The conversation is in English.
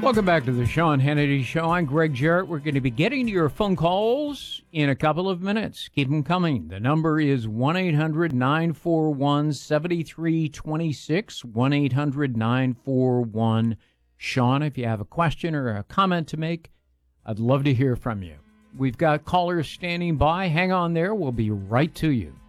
Welcome back to the Sean Hannity Show. I'm Greg Jarrett. We're going to be getting to your phone calls in a couple of minutes. Keep them coming. The number is 1-800-941-7326, 1-800-941-SEAN. If you have a question or a comment to make, I'd love to hear from you. We've got callers standing by. Hang on there. We'll be right to you.